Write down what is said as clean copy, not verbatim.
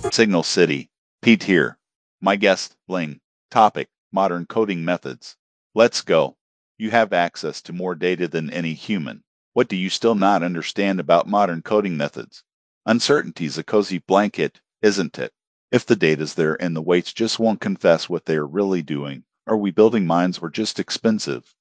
Signal City. Pete here. My guest, Ling. Topic, modern coding methods. Let's go. You have access to more data than any human. What do you still not understand about modern coding methods? Uncertainty's a cozy blanket, isn't it? If the data's there and the weights just won't confess what they are really doing, are we building minds or just expensive?